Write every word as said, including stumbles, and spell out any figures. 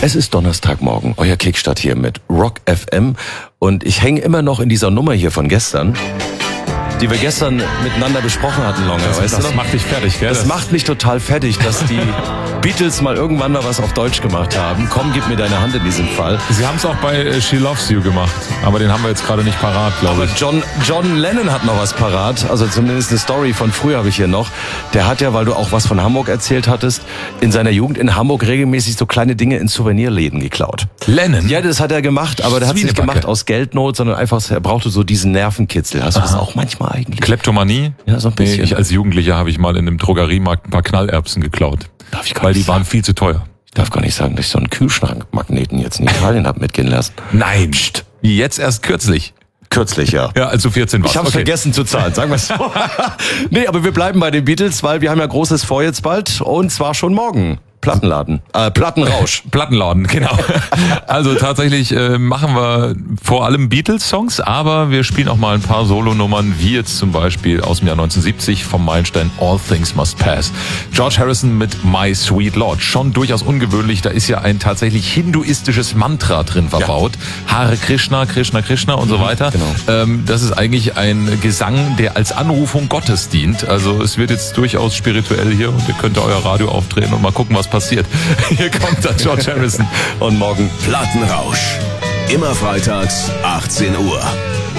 Es ist Donnerstagmorgen, euer Kickstart hier mit Rock F M und ich hänge immer noch in dieser Nummer hier von gestern, die wir gestern miteinander besprochen hatten, Longe. Das, weißt das du noch? macht dich fertig, gell? Das, das macht mich total fertig, dass die Beatles mal irgendwann mal was auf Deutsch gemacht haben. Komm, gib mir deine Hand in diesem Fall. Sie haben es auch bei äh, She Loves You gemacht, aber den haben wir jetzt gerade nicht parat, glaube ich. John, John Lennon hat noch was parat, also zumindest eine Story von früher habe ich hier noch. Der hat ja, weil du auch was von Hamburg erzählt hattest, in seiner Jugend in Hamburg regelmäßig so kleine Dinge in Souvenirläden geklaut. Lennon? Ja, das hat er gemacht, aber der hat es nicht gemacht aus Geldnot, sondern einfach, er brauchte so diesen Nervenkitzel. Hast du Aha. das auch manchmal eigentlich? Kleptomanie? Ja, so ein bisschen. Nee, ich als Jugendlicher habe ich mal in einem Drogeriemarkt ein paar Knallerbsen geklaut. Darf ich gar weil nicht die sagen. waren viel zu teuer. Ich darf gar nicht sagen, dass ich so einen Kühlschrankmagneten jetzt in Italien habe mitgehen lassen. Nein, Psst. Jetzt erst kürzlich. Kürzlich, ja. Ja, also vierzehn war's. Ich habe okay. vergessen zu zahlen, sagen wir es so. Nee, aber wir bleiben bei den Beatles, weil wir haben ja großes vor jetzt bald und zwar schon morgen. Plattenladen, äh, Plattenrausch. Plattenladen, genau. Also tatsächlich äh, machen wir vor allem Beatles-Songs, aber wir spielen auch mal ein paar Solonummern, wie jetzt zum Beispiel aus dem Jahr neunzehnhundertsiebzig vom Meilenstein All Things Must Pass. George Harrison mit My Sweet Lord, schon durchaus ungewöhnlich, da ist ja ein tatsächlich hinduistisches Mantra drin verbaut. Ja. Hare Krishna, Krishna, Krishna und so weiter. Genau. Ähm, das ist eigentlich ein Gesang, der als Anrufung Gottes dient. Also es wird jetzt durchaus spirituell hier und ihr könnt euer Radio aufdrehen und mal gucken, was passiert. Hier kommt dann George Harrison. Und morgen Plattenrausch. Immer freitags, achtzehn Uhr.